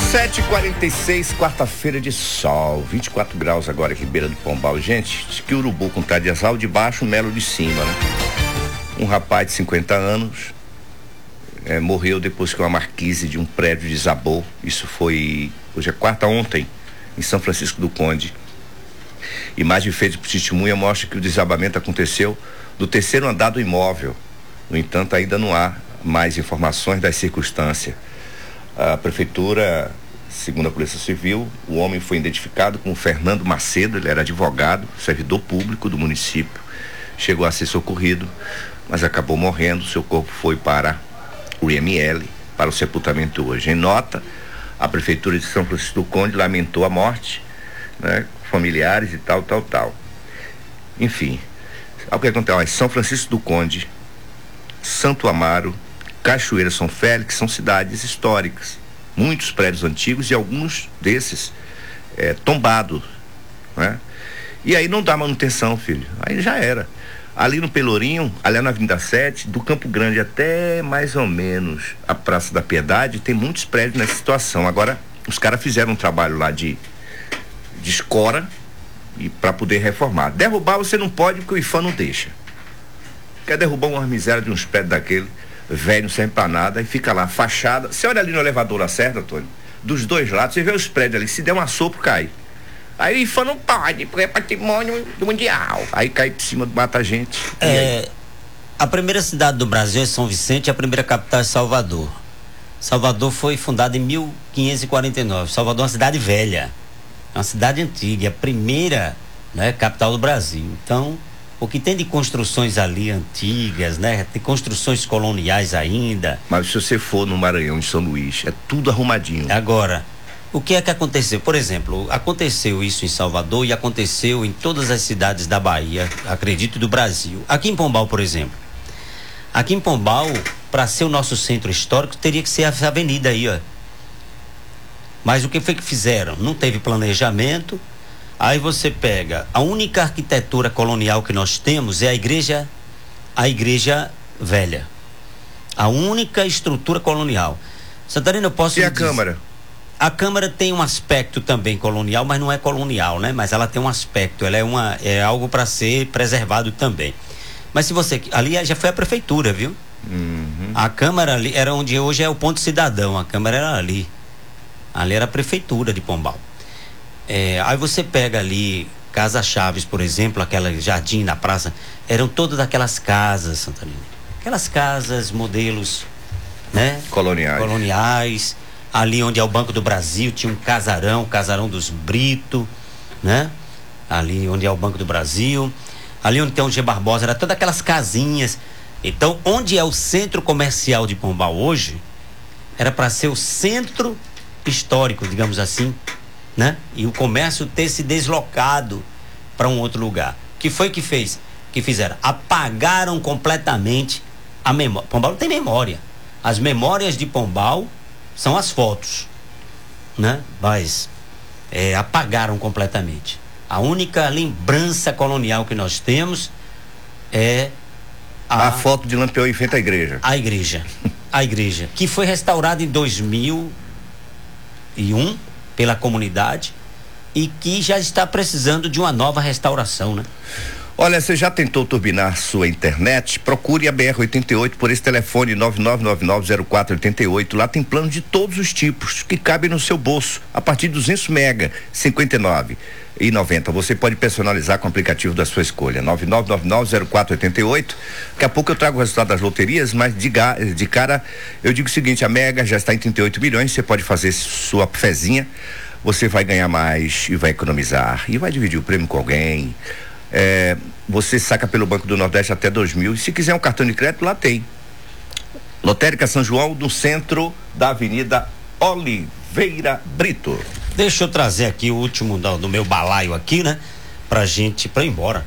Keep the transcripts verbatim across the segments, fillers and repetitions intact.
sete e quarenta e seis, quarta-feira de sol, vinte e quatro graus agora aqui, beira do Pombal. Gente, diz que o urubu com tá de asal de baixo, melo de cima, né? Um rapaz de cinquenta anos é, morreu depois que uma marquise de um prédio desabou. Isso foi, hoje é quarta, ontem, em São Francisco do Conde. Imagem feita por testemunha mostra que o desabamento aconteceu do terceiro andar do imóvel. No entanto, ainda não há mais informações das circunstâncias. A prefeitura, segundo a Polícia Civil, o homem foi identificado como Fernando Macedo. Ele era advogado, servidor público do município. Chegou a ser socorrido, mas acabou morrendo. Seu corpo foi para o I M L, para o sepultamento hoje. Em nota, a prefeitura de São Francisco do Conde lamentou a morte, né, familiares e tal, tal, tal. Enfim, o que acontece? São Francisco do Conde, Santo Amaro, Cachoeira, São Félix são cidades históricas, muitos prédios antigos e alguns desses é, tombados, né? E aí não dá manutenção, filho, aí já era. Ali no Pelourinho, ali na Avenida sete, do Campo Grande até mais ou menos a Praça da Piedade, tem muitos prédios nessa situação. Agora, os caras fizeram um trabalho lá de, de escora e para poder reformar. Derrubar você não pode porque o I F A M não deixa. Quer derrubar uma miséria de uns prédios daquele, velho, não serve pra nada, e fica lá, fachada. Você olha ali no elevador Lacerda, Antônio, dos dois lados, você vê os prédios ali, se der um assopro, cai. Aí o I F A M não pode, porque é patrimônio mundial. Aí cai por cima, mata a gente. É, a primeira cidade do Brasil é São Vicente, a primeira capital é Salvador. Salvador foi fundada em mil quinhentos e quarenta e nove. Salvador é uma cidade velha, é uma cidade antiga, é a primeira, né, capital do Brasil. Então, o que tem de construções ali antigas, né? Tem construções coloniais ainda. Mas se você for no Maranhão, em São Luís, é tudo arrumadinho. Agora, o que é que aconteceu? Por exemplo, aconteceu isso em Salvador e aconteceu em todas as cidades da Bahia, acredito, do Brasil. Aqui em Pombal, por exemplo. Aqui em Pombal, para ser o nosso centro histórico, teria que ser essa avenida aí, ó. Mas o que foi que fizeram? Não teve planejamento. Aí você pega, a única arquitetura colonial que nós temos é a igreja, a igreja velha. A única estrutura colonial. Santarina, eu posso... E a dizer, Câmara? A Câmara tem um aspecto também colonial, mas não é colonial, né? Mas ela tem um aspecto, ela é, uma, é algo para ser preservado também. Mas se você... Ali já foi a prefeitura, viu? Uhum. A Câmara ali era onde hoje é o Ponto Cidadão, a Câmara era ali. Ali era a prefeitura de Pombal. É, aí você pega ali Casa Chaves, por exemplo, aquela jardim na praça, eram todas aquelas casas, Santarina, aquelas casas, modelos, né? Coloniais. Coloniais. Ali onde é o Banco do Brasil tinha um casarão, casarão dos Brito, né? Ali onde é o Banco do Brasil, ali onde tem o G Barbosa, era todas aquelas casinhas. Então, onde é o centro comercial de Pombal hoje, era para ser o centro histórico, digamos assim, né? E o comércio ter se deslocado para um outro lugar. Que foi que fez? Que fizeram? Apagaram completamente a memória. Pombal não tem memória. As memórias de Pombal são as fotos, né? Mas é, apagaram completamente. A única lembrança colonial que nós temos é a, a foto de Lampião em frente à igreja. A igreja. A igreja. Que foi restaurada em dois mil e um pela comunidade e que já está precisando de uma nova restauração, né? Olha, você já tentou turbinar sua internet? Procure a B R oitenta e oito por esse telefone nove nove nove nove zero quatro oito oito. Lá tem planos de todos os tipos que cabem no seu bolso, a partir de duzentos mega, cinquenta e nove e noventa. Você pode personalizar com o aplicativo da sua escolha. nove nove nove nove zero quatro oito oito. Daqui a pouco eu trago o resultado das loterias, mas de, de cara eu digo o seguinte: a Mega já está em trinta e oito milhões. Você pode fazer sua fezinha, você vai ganhar mais e vai economizar e vai dividir o prêmio com alguém. É, você saca pelo Banco do Nordeste até dois mil, e se quiser um cartão de crédito, lá tem. Lotérica São João, no centro da Avenida Oliveira Brito. Deixa eu trazer aqui o último do, do meu balaio aqui, né? Pra gente, pra ir embora.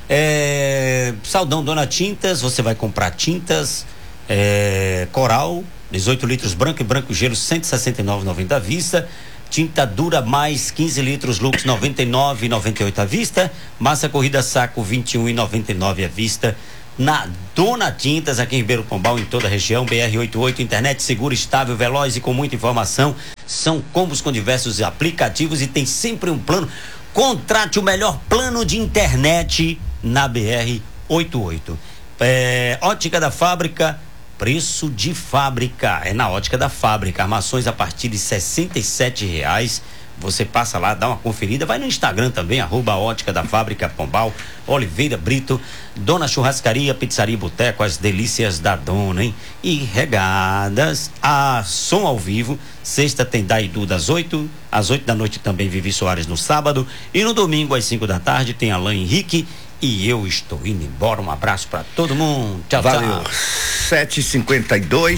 É, Saldão Dona Tintas, você vai comprar tintas, é, Coral, dezoito litros branco e branco gelo, cento e sessenta e nove reais e noventa centavos à vista. Tinta Dura Mais quinze litros Lux noventa e nove reais e noventa e oito centavos à vista. Massa corrida saco vinte e um reais e noventa e nove centavos à vista. na Dona Tintas, aqui em Ribeiro Pombal, em toda a região. B R oitenta e oito, internet segura, estável, veloz e com muita informação. São combos com diversos aplicativos e tem sempre um plano. Contrate o melhor plano de internet na B R oitenta e oito. É, Ótica da Fábrica, preço de fábrica. É na Ótica da Fábrica. Armações a partir de sessenta e sete reais. Você passa lá, dá uma conferida, vai no Instagram também, arroba Ótica da Fábrica Pombal, Oliveira Brito, Dona Churrascaria, Pizzaria e Boteco, as delícias da dona, hein? E regadas a som ao vivo. Sexta tem Daidu das oito, às oito da noite também Vivi Soares no sábado, e no domingo às cinco da tarde tem Alain Henrique. E eu estou indo embora, um abraço pra todo mundo, tchau, valeu. Tchau. sete e cinquenta e dois.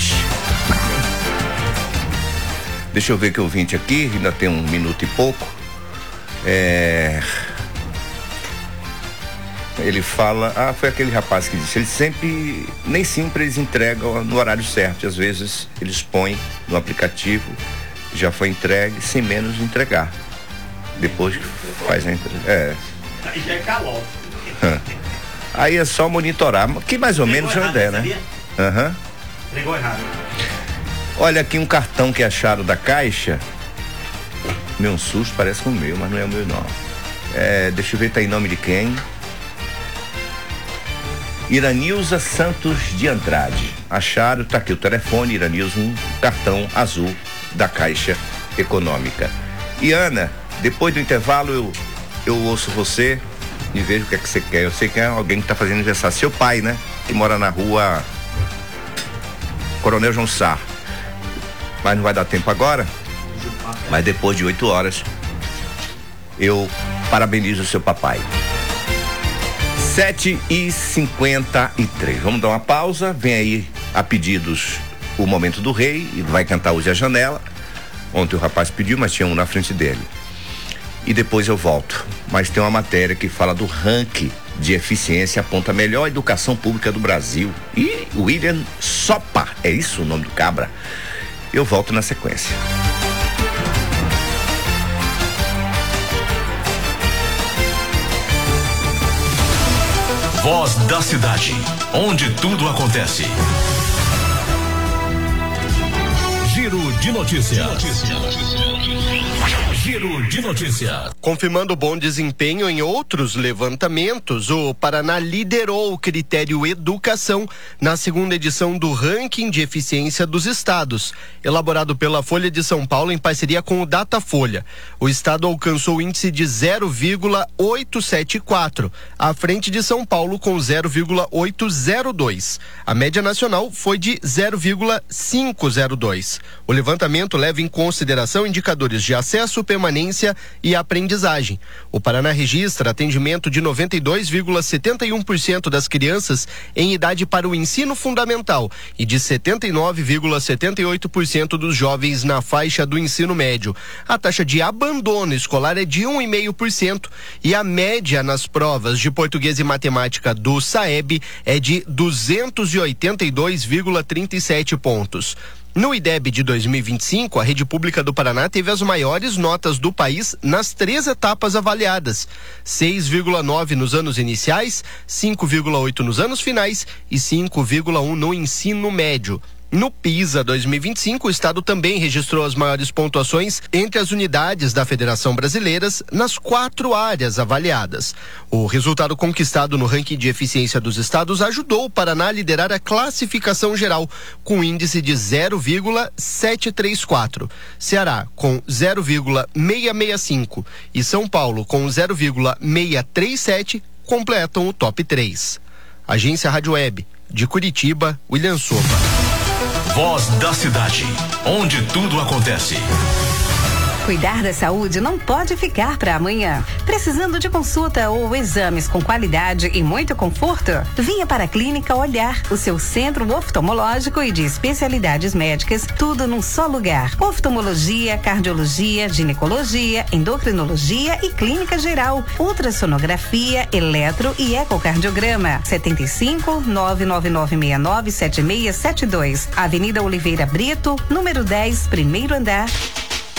Deixa eu ver que ouvinte aqui, ainda tem um minuto e pouco. É... Ele fala, ah, foi aquele rapaz que disse, ele sempre, nem sempre eles entregam no horário certo, às vezes eles põem no aplicativo, já foi entregue, sem menos de entregar. Depois que faz a entrega. É. Aí já é calor. Aí é só monitorar, que mais ou menos é uma ideia, né? Aham. Uhum. Entregou errado. Olha aqui um cartão que acharam da Caixa. Meu, um susto, parece com o meu, mas não é o meu não. É, deixa eu ver, tá em nome de quem? Iranilza Santos de Andrade. Acharam, tá aqui o telefone, Iranilza, um cartão azul da Caixa Econômica. E Ana, depois do intervalo eu, eu ouço você e vejo o que é que você quer. Eu sei que é alguém que tá fazendo aniversário. Seu pai, né? Que mora na rua Coronel João Sá. Mas não vai dar tempo agora. Mas depois de oito horas eu parabenizo o seu papai. sete e cinquenta e três. Vamos dar uma pausa. Vem aí a pedidos o Momento do Rei. E vai cantar Use a Janela. Ontem o rapaz pediu, mas tinha um na frente dele. E depois eu volto. Mas tem uma matéria que fala do ranking de eficiência, aponta a melhor educação pública do Brasil. E William Sopa, é isso o nome do cabra? Eu volto na sequência. Voz da cidade, onde tudo acontece. Giro de notícias. Giro de notícias. Confirmando bom desempenho em outros levantamentos, o Paraná liderou o critério educação na segunda edição do ranking de eficiência dos estados, elaborado pela Folha de São Paulo em parceria com o Datafolha. O estado alcançou o índice de zero vírgula oitocentos e setenta e quatro, à frente de São Paulo com zero vírgula oitocentos e dois. A média nacional foi de zero vírgula quinhentos e dois. O levantamento leva em consideração indicadores de acesso, permanência e aprendizagem. O Paraná registra atendimento de noventa e dois vírgula setenta e um por cento das crianças em idade para o ensino fundamental e de setenta e nove vírgula setenta e oito por cento dos jovens na faixa do ensino médio. A taxa de abandono escolar é de um vírgula cinco por cento e a média nas provas de português e matemática do SAEB é de duzentos e oitenta e dois vírgula trinta e sete pontos. No I D E B de dois mil e vinte e cinco, a rede pública do Paraná teve as maiores notas do país nas três etapas avaliadas: seis vírgula nove nos anos iniciais, cinco vírgula oito nos anos finais e cinco vírgula um no ensino médio. No PISA dois mil e vinte e cinco, o estado também registrou as maiores pontuações entre as unidades da Federação Brasileiras nas quatro áreas avaliadas. O resultado conquistado no ranking de eficiência dos estados ajudou o Paraná a liderar a classificação geral, com índice de zero vírgula setecentos e trinta e quatro. Ceará com zero vírgula seiscentos e sessenta e cinco e São Paulo com zero vírgula seiscentos e trinta e sete completam o top três. Agência Rádio Web, de Curitiba, William Sopa. Voz da cidade, onde tudo acontece. Cuidar da saúde não pode ficar para amanhã. Precisando de consulta ou exames com qualidade e muito conforto? Venha para a Clínica Olhar, o seu centro oftalmológico e de especialidades médicas, tudo num só lugar. Oftalmologia, cardiologia, ginecologia, endocrinologia e clínica geral, ultrassonografia, eletro e ecocardiograma. setenta e cinco, nove nove nove seis nove sete seis sete dois. Avenida Oliveira Brito, número dez, primeiro andar.